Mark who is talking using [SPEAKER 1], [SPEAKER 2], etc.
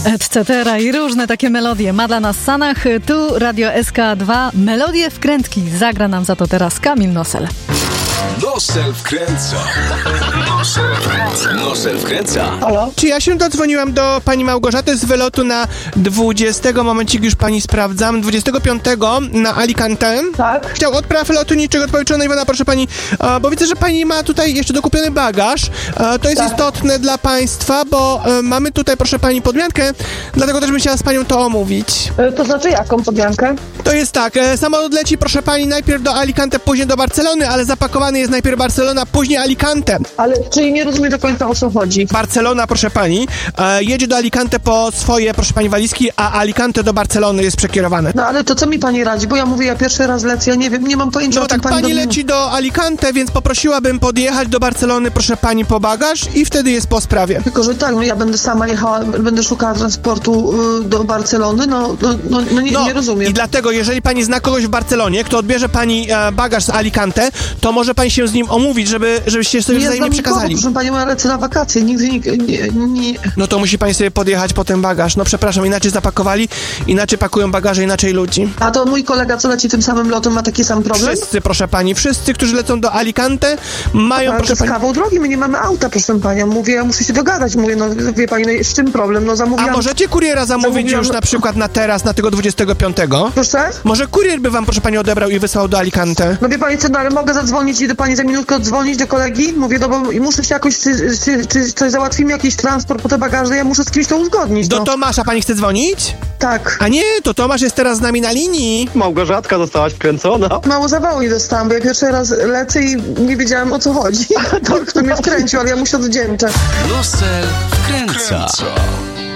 [SPEAKER 1] etc. i różne takie melodie ma dla nas Sanach. Tu Radio SK2. Melodie wkrętki. Zagra nam za to teraz Kamil Nosel.
[SPEAKER 2] Nosel wkręca. Nosel wkręca.
[SPEAKER 3] Halo? Czy ja się dodzwoniłam do pani Małgorzaty z wylotu na 20, momencik już pani sprawdzam, 25 na Alicante?
[SPEAKER 4] Tak.
[SPEAKER 3] Chciał odpraw lotniczych odpowiedzialnej Iwona, proszę pani, bo widzę, że pani ma tutaj jeszcze dokupiony bagaż. To jest istotne dla państwa, bo mamy tutaj, proszę pani, podmiankę, dlatego też bym chciała z panią to omówić.
[SPEAKER 4] To znaczy jaką podmiankę?
[SPEAKER 3] To jest tak, samolot leci, proszę pani, najpierw do Alicante, później do Barcelony, ale zapakowany jest najpierw Barcelona, później Alicante.
[SPEAKER 4] Ale czyli nie rozumiem do końca, o co chodzi.
[SPEAKER 3] Barcelona, proszę pani, jedzie do Alicante po swoje, proszę pani, walizki, a Alicante do Barcelony jest przekierowane.
[SPEAKER 4] No ale to co mi pani radzi? Bo ja mówię, ja pierwszy raz lecę, ja nie wiem, nie mam pojęcia,
[SPEAKER 3] No
[SPEAKER 4] o czym
[SPEAKER 3] tak, pani leci do Alicante, więc poprosiłabym podjechać do Barcelony, proszę pani, po bagaż i wtedy jest po sprawie.
[SPEAKER 4] Tylko, że tak, no ja będę sama jechała, będę szukała transportu do Barcelony, nie rozumiem.
[SPEAKER 3] I dlatego, jeżeli pani zna kogoś w Barcelonie, kto odbierze pani bagaż z Alicante, to może pani się z nim omówić, żebyście sobie wzajemnie przekazali.
[SPEAKER 4] Proszę pani, ja lecę na wakacje, nigdy nie...
[SPEAKER 3] No to musi pani sobie podjechać po ten bagaż. No przepraszam, inaczej zapakowali, inaczej pakują bagaże, inaczej ludzi.
[SPEAKER 4] A to mój kolega, co leci tym samym lotem, ma taki sam problem?
[SPEAKER 3] Wszyscy, proszę pani, wszyscy, którzy lecą do Alicante, mają,
[SPEAKER 4] ale
[SPEAKER 3] proszę
[SPEAKER 4] to jest kawał drogi, my nie mamy auta, proszę panią. Mówię, ja muszę się dogadać. Mówię, no wie pani, no z czym problem? No zamówiłam...
[SPEAKER 3] A możecie kuriera zamówić już na przykład na teraz, na tego 25?
[SPEAKER 4] Proszę?
[SPEAKER 3] Może kurier by wam, proszę pani, odebrał i wysłał do Alicante?
[SPEAKER 4] No wie pani co, no ale mogę zadzwonić i do pani za minutkę odzwonić do kolegi? Mówię, no bo muszę się jakoś, czy załatwimy jakiś transport po te bagaże, ja muszę z kimś to uzgodnić.
[SPEAKER 3] Do
[SPEAKER 4] no.
[SPEAKER 3] Tomasza pani chce dzwonić?
[SPEAKER 4] Tak.
[SPEAKER 3] A nie, to Tomasz jest teraz z nami na linii.
[SPEAKER 5] Małgorzatka zostałaś wkręcona.
[SPEAKER 4] Mało zawału nie dostałam, bo ja pierwszy raz lecę i nie wiedziałam, o co chodzi. To kto mnie wkręcił, ale ja mu się odwdzięczę.
[SPEAKER 2] Nosel wkręca.